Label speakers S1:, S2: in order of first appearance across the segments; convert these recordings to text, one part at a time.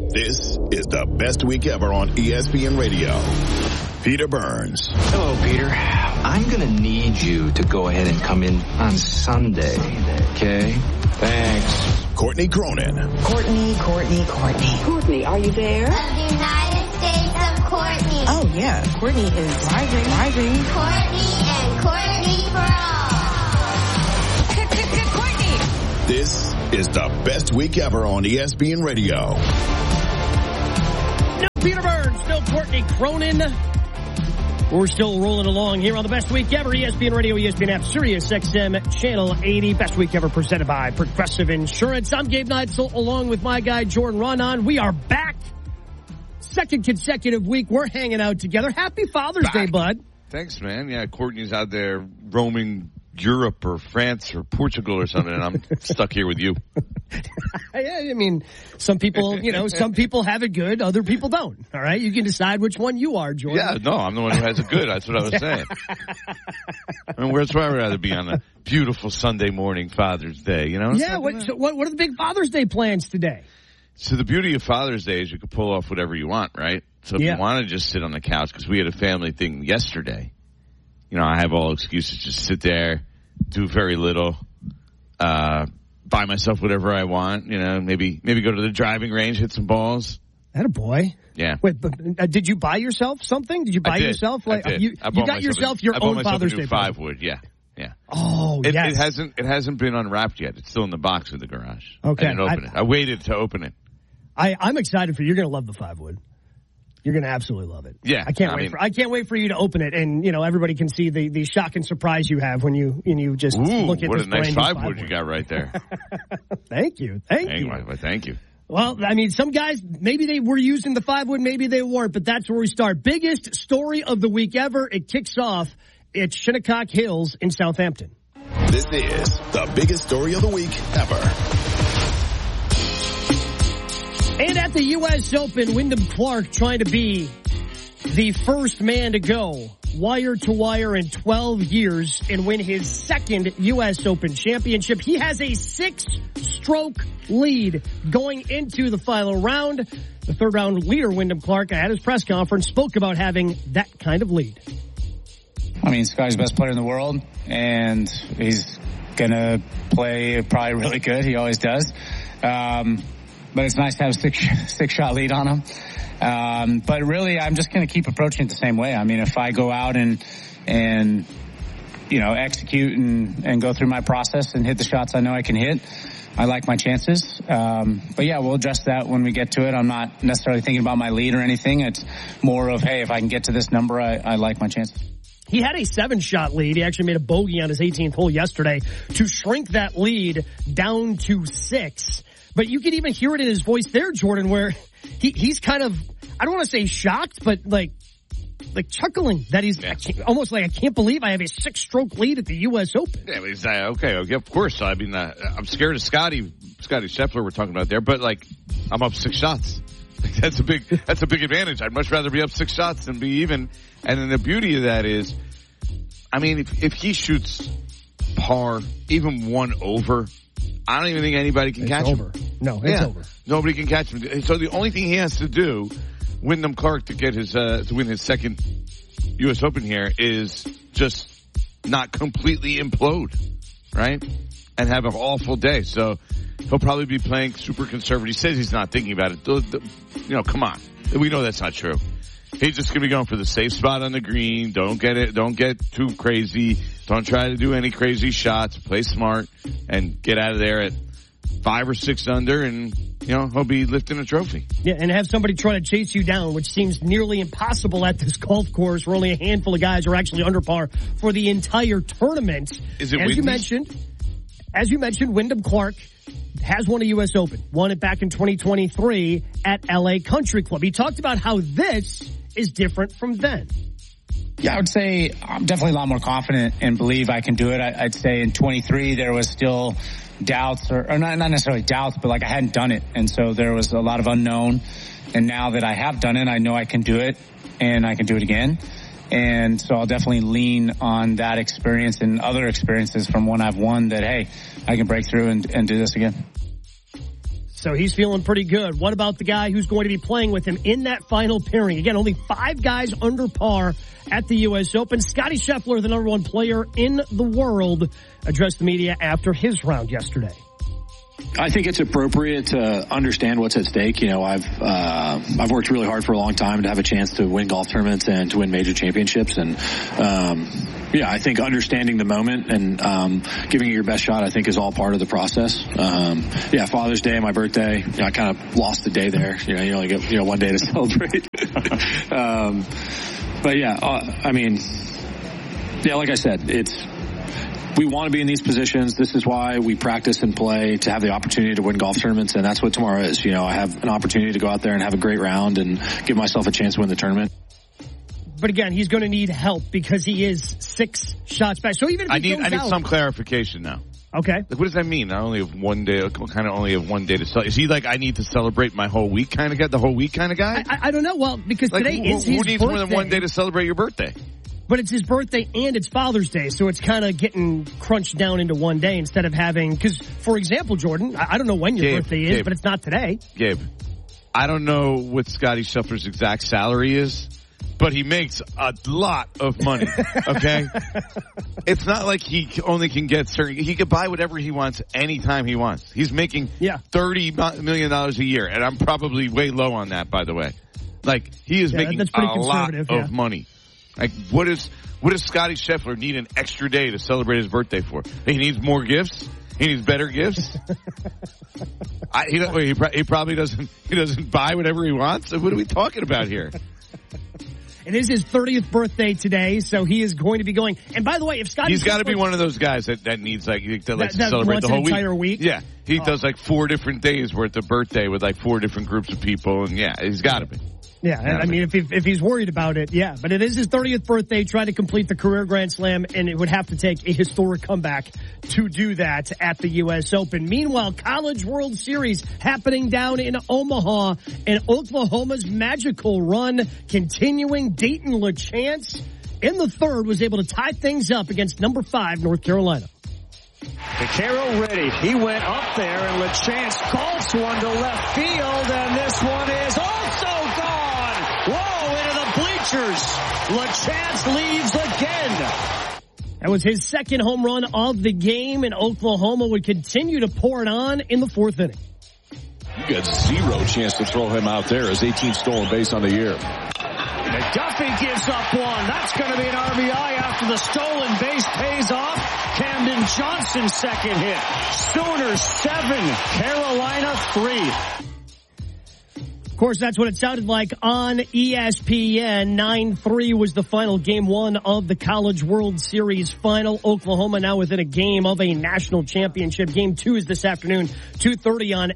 S1: This is the best week ever on ESPN Radio. Peter Burns.
S2: Hello, Peter. I'm going to need you to go ahead and come in on Sunday, okay? Thanks.
S1: Courtney Cronin.
S3: Courtney.
S4: Courtney, are you there?
S5: Of the United States of Courtney.
S3: Oh, yeah. Courtney is rising.
S5: Courtney and Courtney for all.
S3: Courtney.
S1: This is the best week ever on ESPN Radio.
S6: No Peter Burns, no Courtney Cronin. We're still rolling along here on the best week ever. ESPN Radio, ESPN app, Sirius XM, Channel 80. Best week ever presented by Progressive Insurance. I'm Gabe Neitzel along with my guy Jordan Ronan. We are back. Second consecutive week. We're hanging out together. Happy Father's Day, bud.
S7: Thanks, man. Yeah, Courtney's out there roaming Europe or France or Portugal or something, and I'm stuck here with you.
S6: I mean, some people have it good, other people don't. All right, you can decide which one you are, Jordan.
S7: Yeah, no, I'm the one who has it good. That's what I was saying. I mean, where's where I'd rather be on a beautiful Sunday morning, Father's Day? You know?
S6: Yeah. What are the big Father's Day plans today?
S7: So the beauty of Father's Day is you can pull off whatever you want, right? So if you want to just sit on the couch, because we had a family thing yesterday. You know, I have all excuses. Just sit there, do very little, buy myself whatever I want. You know, maybe go to the driving range, hit some balls.
S6: Attaboy.
S7: Yeah.
S6: Wait, but did you buy yourself something? Did you buy yourself?
S7: Like, I did.
S6: You got yourself your own Father's Day present.
S7: 5 wood. Yeah. Yeah.
S6: Oh,
S7: yes. It hasn't been unwrapped yet. It's still in the box in the garage.
S6: Okay.
S7: I didn't open it. I waited to open it.
S6: I'm excited for you. You're going to love the 5 wood. You're going to absolutely love it.
S7: Yeah.
S6: I can't wait for you to open it, and you know everybody can see the shock and surprise you have when you just look at
S7: what
S6: this
S7: a nice 5 wood
S6: wood
S7: you got right there.
S6: Thank you.
S7: Thank you.
S6: Well, I mean, some guys, maybe they were using the 5 wood, maybe they weren't, but that's where we start. Biggest story of the week ever. It kicks off at Shinnecock Hills in Southampton.
S1: This is the biggest story of the week ever.
S6: And at the U.S. Open, Wyndham Clark trying to be the first man to go wire-to-wire in 12 years and win his second U.S. Open championship. He has a 6-stroke lead going into the final round. The third-round leader, Wyndham Clark, at his press conference, spoke about having that kind of lead.
S8: I mean, Scotty's the best player in the world, and he's going to play probably really good. He always does. But it's nice to have a six-shot lead on him. But really, I'm just going to keep approaching it the same way. I mean, if I go out and you know, execute and go through my process and hit the shots I know I can hit, I like my chances. But yeah, we'll address that when we get to it. I'm not necessarily thinking about my lead or anything. It's more of, hey, if I can get to this number, I like my chances.
S6: He had a 7-shot lead. He actually made a bogey on his 18th hole yesterday to shrink that lead down to 6. But you can even hear it in his voice there, Jordan, where he's kind of, I don't want to say shocked, but like chuckling that he's almost like, I can't believe I have a 6-stroke lead at the U.S. Open.
S7: Yeah, he's okay, of course. I mean, I'm scared of Scotty Scheffler we're talking about there, but like, I'm up 6 shots. Like, that's a big advantage. I'd much rather be up 6 shots than be even. And then the beauty of that is, I mean, if he shoots par, even 1 over, I don't even think anybody can catch him.
S6: No, it's over.
S7: Nobody can catch him. So the only thing he has to do, Wyndham Clark, to get his to win his second U.S. Open here, is just not completely implode, right? And have an awful day. So he'll probably be playing super conservative. He says he's not thinking about it. You know, come on. We know that's not true. He's just going to be going for the safe spot on the green. Don't get too crazy. Don't try to do any crazy shots. Play smart and get out of there at 5 or 6 under, and you know he'll be lifting a trophy.
S6: Yeah, and have somebody try to chase you down, which seems nearly impossible at this golf course, where only a handful of guys are actually under par for the entire tournament.
S7: Is it
S6: as you mentioned, Wyndham Clark has won a U.S. Open. Won it back in 2023 at L.A. Country Club. He talked about how this is different from then.
S8: Yeah, I would say I'm definitely a lot more confident and believe I can do it. I'd say in 23 there was still doubts, or not necessarily doubts, but like I hadn't done it. And so there was a lot of unknown. And now that I have done it, I know I can do it, and I can do it again. And so I'll definitely lean on that experience and other experiences from when I've won that, hey, I can break through and do this again.
S6: So he's feeling pretty good. What about the guy who's going to be playing with him in that final pairing? Again, only 5 guys under par at the U.S. Open. Scottie Scheffler, the number 1 player in the world, addressed the media after his round yesterday.
S9: I think it's appropriate to understand what's at stake. You know, I've worked really hard for a long time to have a chance to win golf tournaments and to win major championships. And, I think understanding the moment and, giving it your best shot, I think is all part of the process. Father's Day, my birthday, I kind of lost the day there. You know, you only get, 1 day to celebrate. Like I said, we want to be in these positions. This is why we practice and play, to have the opportunity to win golf tournaments, and that's what tomorrow is. You know, I have an opportunity to go out there and have a great round and give myself a chance to win the tournament.
S6: But again, he's going to need help because he is 6 shots back. So even if
S7: I need some clarification now.
S6: Okay.
S7: Like, what does that mean? I only have 1 day. Kind of only have 1 day to celebrate. Is he like, I need to celebrate my whole week kind of guy? The whole week kind of guy?
S6: I don't know. Well, because today is his birthday.
S7: Who needs more than 1 day to celebrate your birthday?
S6: But it's his birthday and it's Father's Day, so it's kind of getting crunched down into 1 day instead of having, because, for example, Jordan, I don't know when your birthday is, but it's not today.
S7: Gabe, I don't know what Scottie Scheffler's exact salary is, but he makes a lot of money, okay? It's not like he only can get certain, he can buy whatever he wants anytime he wants. He's making $30 million a year, and I'm probably way low on that, by the way. Like, he is making a lot of money. Like, what does Scottie Scheffler need an extra day to celebrate his birthday for? He needs more gifts. He needs better gifts. He probably doesn't. He doesn't buy whatever he wants. So what are we talking about here?
S6: It is his 30th birthday today, so he is going to be going. And by the way, if Scottie,
S7: he's got to be one of those guys that needs that likes to celebrate the whole
S6: entire week.
S7: Yeah, he does like 4 different days worth of birthday with like 4 different groups of people, and he's got to be.
S6: Yeah, I mean, if he's worried about it, yeah. But it is his 30th birthday, trying to complete the career Grand Slam, and it would have to take a historic comeback to do that at the U.S. Open. Meanwhile, College World Series happening down in Omaha, and Oklahoma's magical run continuing. Dayton LaChance in the third was able to tie things up against number 5 North Carolina.
S10: Vaquero ready. He went up there, and LaChance golfs one to left field, and this one is also gone. Whoa, into the bleachers. LaChance leaves again.
S6: That was his second home run of the game, and Oklahoma would continue to pour it on in the 4th inning.
S11: You got 0 chance to throw him out there as 18 stolen base on the year.
S10: McDuffie gives up one. That's going to be an RBI after the stolen base pays off. Camden Johnson second hit. Sooners 7, Carolina 3.
S6: Of course, that's what it sounded like on ESPN. 9-3 was the final game 1 of the College World Series final. Oklahoma now within a game of a national championship. Game 2 is this afternoon, 2:30 on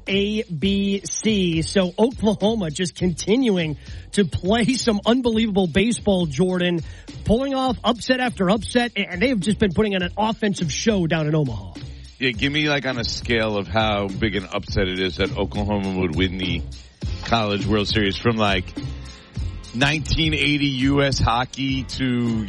S6: ABC. So Oklahoma just continuing to play some unbelievable baseball, Jordan, pulling off upset after upset, and they have just been putting on an offensive show down in Omaha.
S7: Yeah, give me like on a scale of how big an upset it is that Oklahoma would win the College World Series, from like 1980 U.S. hockey to,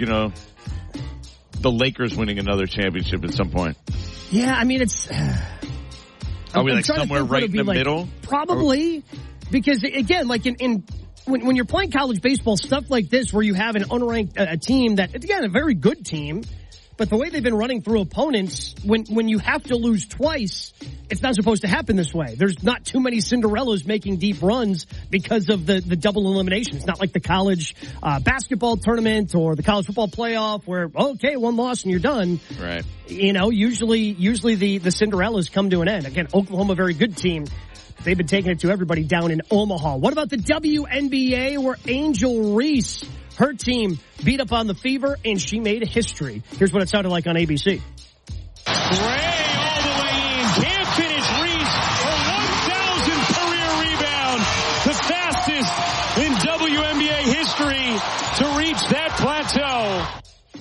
S7: the Lakers winning another championship at some point.
S6: Yeah, I mean, it's...
S7: Are we like somewhere right in the middle?
S6: Probably. Because, again, like when you're playing college baseball, stuff like this where you have an unranked team that, again, a very good team, but the way they've been running through opponents, when you have to lose twice, it's not supposed to happen this way. There's not too many Cinderellas making deep runs because of the double elimination. It's not like the college basketball tournament or the college football playoff where, okay, 1 loss and you're done.
S7: Right.
S6: Usually the Cinderellas come to an end. Again, Oklahoma, very good team. They've been taking it to everybody down in Omaha. What about the WNBA where Angel Reese, her team, beat up on the Fever, and she made history? Here's what it sounded like on ABC.
S10: Gray all the way in. Can't finish Reese. Her 1,000th career rebound. The fastest in WNBA history to reach that plateau.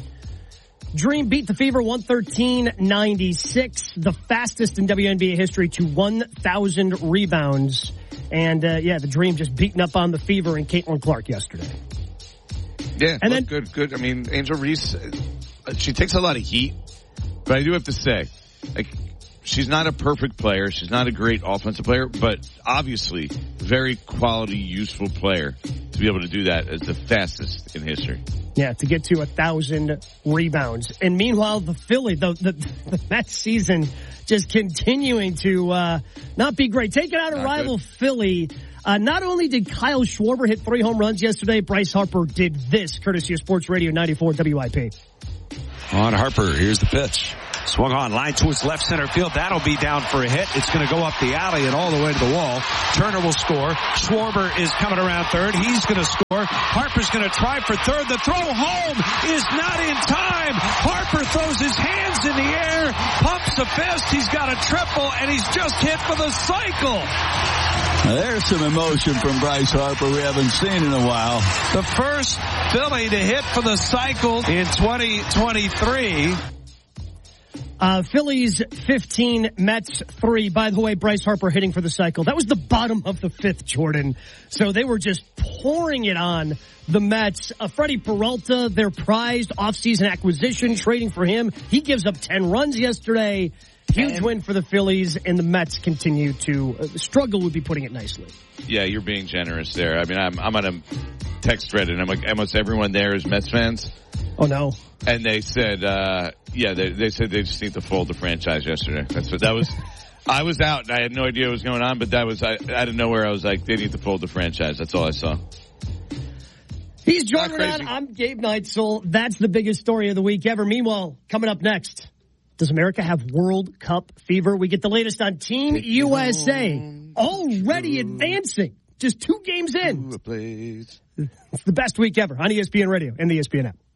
S6: Dream beat the Fever 113-96, the fastest in WNBA history to 1,000 rebounds. And, the Dream just beating up on the Fever and Caitlin Clark yesterday.
S7: Yeah, and then, good. I mean, Angel Reese, she takes a lot of heat, but I do have to say, like, she's not a perfect player. She's not a great offensive player, but obviously very quality, useful player to be able to do that as the fastest in history.
S6: Yeah, to get to 1,000 rebounds. And meanwhile, the Philly, the Mets season just continuing to not be great. Taking out a rival Philly. Not only did Kyle Schwarber hit 3 home runs yesterday, Bryce Harper did this, courtesy of Sports Radio 94 WIP.
S10: On Harper, here's the pitch. Swung on, line towards left center field. That'll be down for a hit. It's going to go up the alley and all the way to the wall. Turner will score. Schwarber is coming around third. He's going to score. Harper's going to try for third. The throw home is not in time. Harper throws his hands in the air, pumps a fist. He's got a triple, and he's just hit for the cycle.
S12: There's some emotion from Bryce Harper we haven't seen in a while.
S10: The first Philly to hit for the cycle in 2023.
S6: Phillies 15, Mets 3. By the way, Bryce Harper hitting for the cycle. That was the bottom of the 5th, Jordan. So they were just pouring it on the Mets. Freddie Peralta, their prized offseason acquisition, trading for him. He gives up 10 runs yesterday. Huge win for the Phillies, and the Mets continue to struggle, would be putting it nicely.
S7: Yeah, you're being generous there. I mean, I'm on a text thread, and I'm like, almost everyone there is Mets fans.
S6: Oh, no.
S7: And they said, they said they just need to fold the franchise yesterday. That's what that was. I was out, and I had no idea what was going on, but that was, out of nowhere, I was like, they need to fold the franchise. That's all I saw.
S6: He's Jordan Raanan. I'm Gabe Neitzel. That's the biggest story of the week ever. Meanwhile, coming up next, does America have World Cup fever? We get the latest on Team USA already advancing. Just 2 games in. It's the best week ever on ESPN Radio and the ESPN app.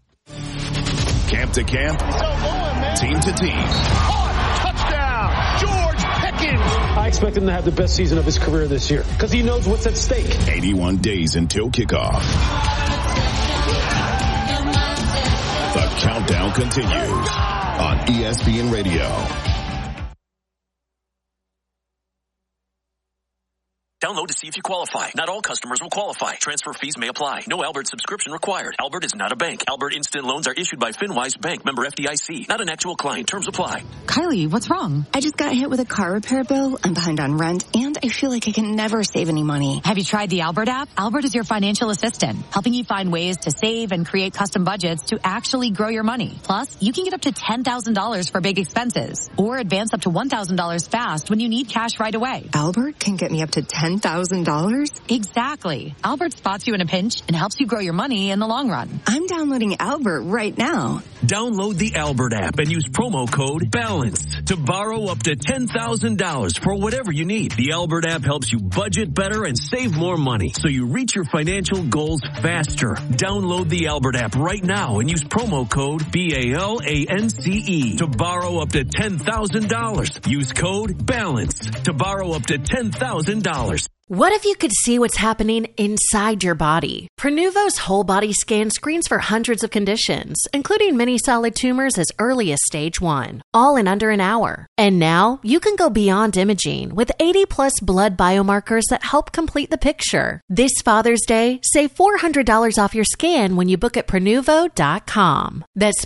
S1: Camp to camp, team to team.
S13: Touchdown, George Pickens. I expect him to have the best season of his career this year because he knows what's at stake.
S1: 81 days until kickoff. The countdown continues on ESPN Radio.
S14: Download to see if you qualify. Not all customers will qualify. Transfer fees may apply. No Albert subscription required. Albert is not a bank. Albert Instant Loans are issued by FinWise Bank, member FDIC. Not an actual client. Terms apply.
S15: Kylie, what's wrong? I just got hit with a car repair bill. I'm behind on rent, and I feel like I can never save any money.
S16: Have you tried the Albert app? Albert is your financial assistant, helping you find ways to save and create custom budgets to actually grow your money. Plus, you can get up to $10,000 for big expenses, or advance up to $1,000 fast when you need cash right away.
S15: Albert can get me up to $10,000?
S16: Exactly. Albert spots you in a pinch and helps you grow your money in the long run.
S15: I'm downloading Albert right now.
S17: Download the Albert app and use promo code BALANCED to borrow up to $10,000 for whatever you need. The Albert app helps you budget better and save more money so you reach your financial goals faster. Download the Albert app right now and use promo code BALANCE to borrow up to $10,000. Use code BALANCED to borrow up to $10,000.
S18: What if you could see what's happening inside your body? Prenuvo's whole body scan screens for hundreds of conditions, including many solid tumors as early as stage 1, all in under an hour. And now you can go beyond imaging with 80+ blood biomarkers that help complete the picture. This Father's Day, save $400 off your scan when you book at Prenuvo.com. That's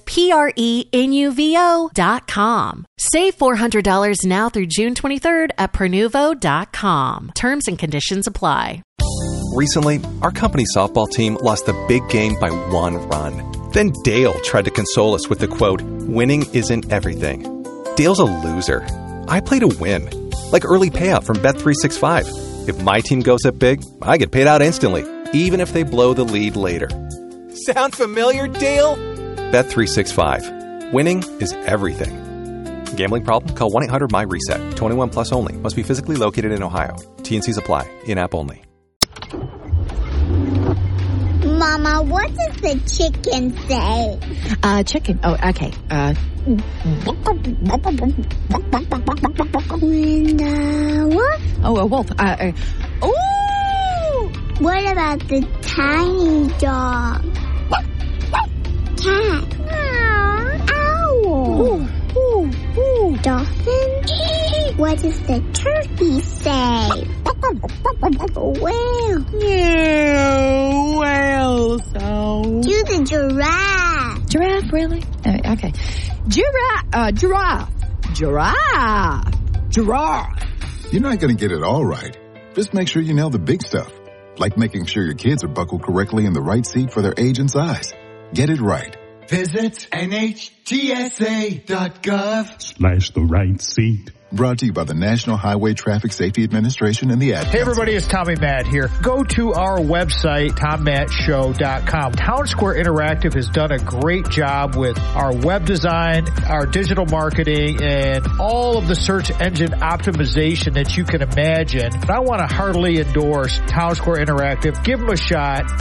S18: Prenuvo.com. Save $400 now through June 23rd at Prenuvo.com. Terms and conditions apply.
S19: Recently, our company softball team lost the big game by 1 run. Then Dale tried to console us with the quote, "Winning isn't everything." Dale's a loser. I play to win. Like early payout from Bet365. If my team goes up big, I get paid out instantly, even if they blow the lead later.
S20: Sound familiar, Dale?
S19: Bet365. Winning is everything. Gambling problem? Call 1-800-MY-RESET. 21 plus only. Must be physically located in Ohio. T&Cs apply. In-app only.
S5: Mama, what does the chicken say?
S3: Chicken. Oh, okay.
S5: What?
S3: Oh, a wolf.
S5: Ooh! What about the tiny dog? Cat. Owl.
S3: Ooh.
S5: Dolphin? What does the turkey say? Whale.
S3: Yeah, whale sound.
S5: Do the giraffe.
S3: Giraffe, really? Okay. Giraffe.
S4: Giraffe. Giraffe.
S21: You're not going to get it all right. Just make sure you nail the big stuff, like making sure your kids are buckled correctly in the right seat for their age and size. Get it right.
S22: Visit NHTSA.gov/the right seat.
S21: Brought to you by the National Highway Traffic Safety Administration and the Ad Council.
S23: Hey everybody, it's Tommy Matt here. Go to our website, TomMattShow.com. Town Square Interactive has done a great job with our web design, our digital marketing, and all of the search engine optimization that you can imagine. And I want to heartily endorse Town Square Interactive. Give them a shot.